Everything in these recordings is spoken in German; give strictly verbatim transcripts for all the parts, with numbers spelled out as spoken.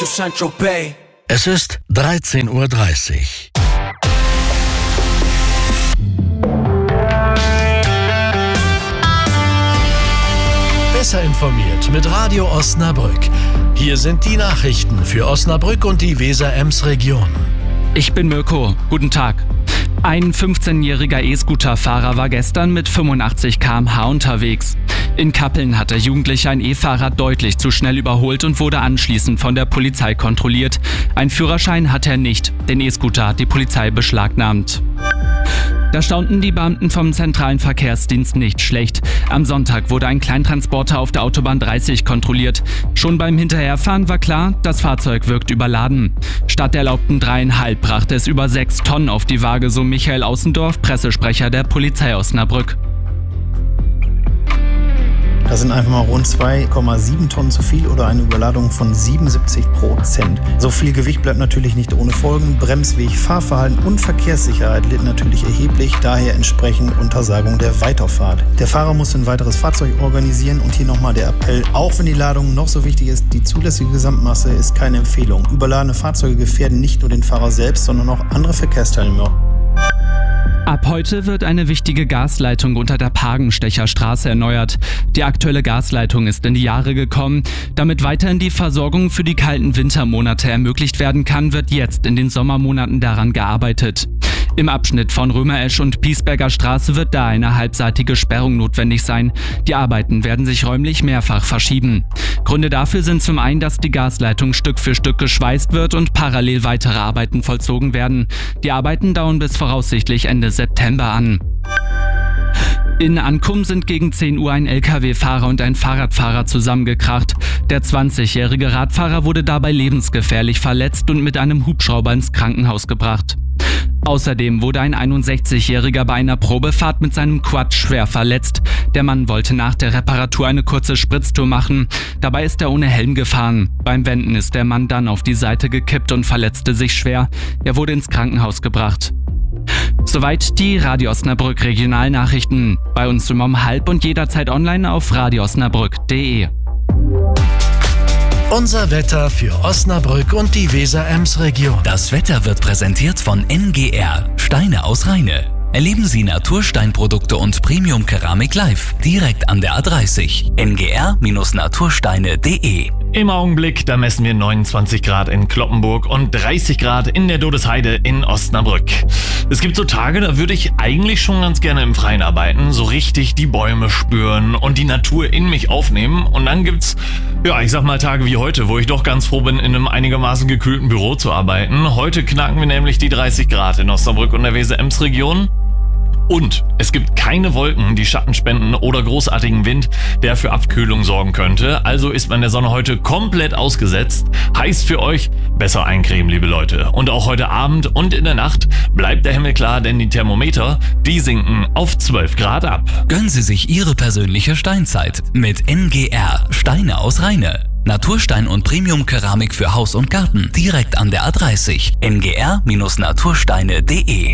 to Saint-Tropez. Es ist dreizehn Uhr dreißig. Besser informiert mit Radio Osnabrück. Hier sind die Nachrichten für Osnabrück und die Weser-Ems-Region. Ich bin Mirko. Guten Tag. Ein fünfzehnjähriger E-Scooter-Fahrer war gestern mit fünfundachtzig Kilometer pro Stunde unterwegs. In Kappeln hat der Jugendliche ein E-Fahrrad deutlich zu schnell überholt und wurde anschließend von der Polizei kontrolliert. Ein Führerschein hat er nicht. Den E-Scooter hat die Polizei beschlagnahmt. Da staunten die Beamten vom zentralen Verkehrsdienst nicht schlecht. Am Sonntag wurde ein Kleintransporter auf der Autobahn dreißig kontrolliert. Schon beim Hinterherfahren war klar, das Fahrzeug wirkt überladen. Statt der erlaubten dreieinhalb brachte es über sechs Tonnen auf die Waage, so Michael Außendorf, Pressesprecher der Polizei Osnabrück. Das sind einfach mal rund zwei Komma sieben Tonnen zu viel oder eine Überladung von siebenundsiebzig Prozent. So viel Gewicht bleibt natürlich nicht ohne Folgen. Bremsweg, Fahrverhalten und Verkehrssicherheit litten natürlich erheblich, daher entsprechend Untersagung der Weiterfahrt. Der Fahrer muss ein weiteres Fahrzeug organisieren und hier nochmal der Appell, auch wenn die Ladung noch so wichtig ist, die zulässige Gesamtmasse ist keine Empfehlung. Überladene Fahrzeuge gefährden nicht nur den Fahrer selbst, sondern auch andere Verkehrsteilnehmer. Ab heute wird eine wichtige Gasleitung unter der Pagenstecher Straße erneuert. Die aktuelle Gasleitung ist in die Jahre gekommen. Damit weiterhin die Versorgung für die kalten Wintermonate ermöglicht werden kann, wird jetzt in den Sommermonaten daran gearbeitet. Im Abschnitt von Römeresch und Piesberger Straße wird da eine halbseitige Sperrung notwendig sein. Die Arbeiten werden sich räumlich mehrfach verschieben. Gründe dafür sind zum einen, dass die Gasleitung Stück für Stück geschweißt wird und parallel weitere Arbeiten vollzogen werden. Die Arbeiten dauern bis voraussichtlich Ende September an. In Ankum sind gegen zehn Uhr ein L K W-Fahrer und ein Fahrradfahrer zusammengekracht. Der zwanzigjährige Radfahrer wurde dabei lebensgefährlich verletzt und mit einem Hubschrauber ins Krankenhaus gebracht. Außerdem wurde ein einundsechzigjähriger bei einer Probefahrt mit seinem Quad schwer verletzt. Der Mann wollte nach der Reparatur eine kurze Spritztour machen. Dabei ist er ohne Helm gefahren. Beim Wenden ist der Mann dann auf die Seite gekippt und verletzte sich schwer. Er wurde ins Krankenhaus gebracht. Soweit die Radio Osnabrück Regionalnachrichten. Bei uns immer um halb und jederzeit online auf radio osnabrück punkt de. Unser Wetter für Osnabrück und die Weser-Ems-Region. Das Wetter wird präsentiert von N G R, Steine aus Rheine. Erleben Sie Natursteinprodukte und Premium-Keramik live, direkt an der A dreißig. n g r natursteine punkt de. Im Augenblick, da messen wir neunundzwanzig Grad in Cloppenburg und dreißig Grad in der Dodesheide in Osnabrück. Es gibt so Tage, da würde ich eigentlich schon ganz gerne im Freien arbeiten, so richtig die Bäume spüren und die Natur in mich aufnehmen. Und dann gibt's, ja, ich sag mal Tage wie heute, wo ich doch ganz froh bin, in einem einigermaßen gekühlten Büro zu arbeiten. Heute knacken wir nämlich die dreißig Grad in Osnabrück und der Weser-Ems-Region. Und es gibt keine Wolken, die Schatten spenden oder großartigen Wind, der für Abkühlung sorgen könnte. Also ist man der Sonne heute komplett ausgesetzt. Heißt für euch, besser eincremen, liebe Leute. Und auch heute Abend und in der Nacht bleibt der Himmel klar, denn die Thermometer, die sinken auf zwölf Grad ab. Gönnen Sie sich Ihre persönliche Steinzeit mit N G R, Steine aus Rheine. Naturstein und Premium-Keramik für Haus und Garten, direkt an der A dreißig. n g r natursteine punkt de.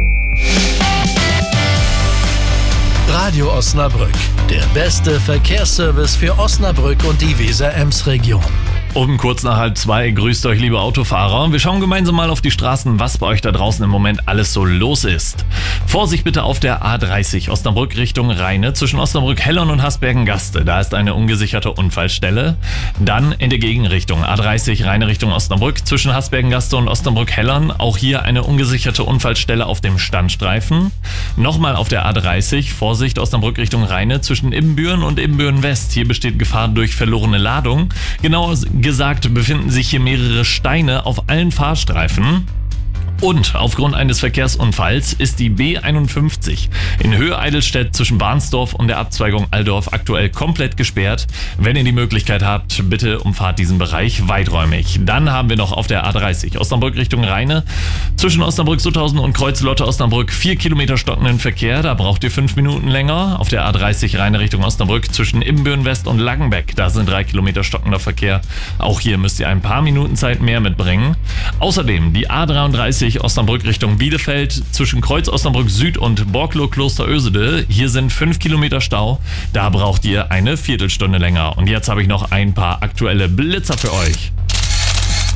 Radio Osnabrück, der beste Verkehrsservice für Osnabrück und die Weser-Ems-Region. Um kurz nach halb zwei grüßt euch, liebe Autofahrer. Wir schauen gemeinsam mal auf die Straßen, was bei euch da draußen im Moment alles so los ist. Vorsicht bitte auf der A dreißig, Osnabrück Richtung Rheine, zwischen Osnabrück-Hellern und Hasbergen-Gaste. Da ist eine ungesicherte Unfallstelle. Dann in der Gegenrichtung, A dreißig, Rheine Richtung Osnabrück, zwischen Hasbergen-Gaste und Osnabrück-Hellern. Auch hier eine ungesicherte Unfallstelle auf dem Standstreifen. Nochmal auf der A dreißig, Vorsicht, Osnabrück Richtung Rheine, zwischen Ibbenbüren und Ibbenbüren-West. Hier besteht Gefahr durch verlorene Ladung. Genauer gesagt befinden sich hier mehrere Steine auf allen Fahrstreifen. Und aufgrund eines Verkehrsunfalls ist die B einundfünfzig in Höhe Eidelstedt zwischen Barnsdorf und der Abzweigung Alldorf aktuell komplett gesperrt. Wenn ihr die Möglichkeit habt, bitte umfahrt diesen Bereich weiträumig. Dann haben wir noch auf der A dreißig Osnabrück Richtung Rheine zwischen Osnabrück-Sutthausen und Kreuz-Lotte-Osnabrück vier Kilometer stockenden Verkehr. Da braucht ihr fünf Minuten länger. Auf der A dreißig Rheine Richtung Osnabrück zwischen Ibbenbüren-West und Langenbeck. Da sind drei Kilometer stockender Verkehr. Auch hier müsst ihr ein paar Minuten Zeit mehr mitbringen. Außerdem die A dreiunddreißig Osnabrück Richtung Bielefeld zwischen Kreuz Osnabrück Süd und Borklow-Kloster-Ösede. Hier sind fünf Kilometer Stau. Da braucht ihr eine Viertelstunde länger. Und jetzt habe ich noch ein paar aktuelle Blitzer für euch.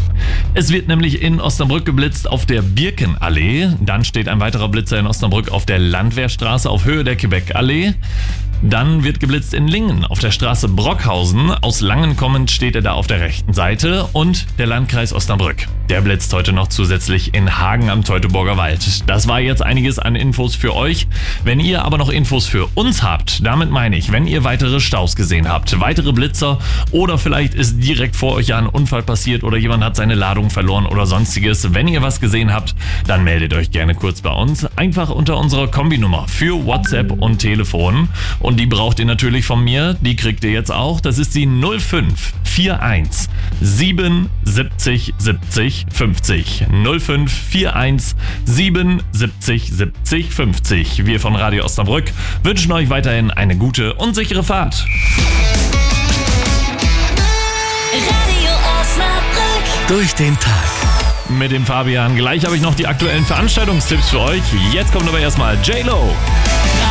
Es wird nämlich in Osnabrück geblitzt auf der Birkenallee. Dann steht ein weiterer Blitzer in Osnabrück auf der Landwehrstraße auf Höhe der Quebec-Allee. Dann wird geblitzt in Lingen auf der Straße Brockhausen. Aus Langen kommend steht er da auf der rechten Seite. Und der Landkreis Osnabrück, der blitzt heute noch zusätzlich in Hagen am Teutoburger Wald. Das war jetzt einiges an Infos für euch. Wenn ihr aber noch Infos für uns habt, damit meine ich, wenn ihr weitere Staus gesehen habt, weitere Blitzer oder vielleicht ist direkt vor euch ja ein Unfall passiert oder jemand hat seine Ladung verloren oder sonstiges. Wenn ihr was gesehen habt, dann meldet euch gerne kurz bei uns. Einfach unter unserer Kombinummer für WhatsApp und Telefon. Und die braucht ihr natürlich von mir. Die kriegt ihr jetzt auch. Das ist die null fünf vier eins siebenundsiebzig siebzig fünfzig. null fünf vier eins siebenundsiebzig siebzig fünfzig. Wir von Radio Osnabrück wünschen euch weiterhin eine gute und sichere Fahrt. Radio Osnabrück. Durch den Tag. Mit dem Fabian. Gleich habe ich noch die aktuellen Veranstaltungstipps für euch. Jetzt kommt aber erstmal J-Lo.